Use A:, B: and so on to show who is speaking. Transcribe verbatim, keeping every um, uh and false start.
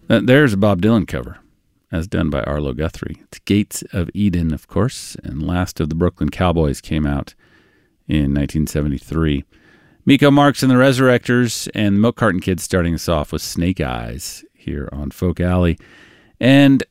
A: Uh, there's a Bob Dylan cover, as done by Arlo Guthrie. It's Gates of Eden, of course, and Last of the Brooklyn Cowboys came out in nineteen seventy-three. Miko Marks and the Resurrectors and Milk Carton Kids starting us off with Snake Eyes here on Folk Alley. And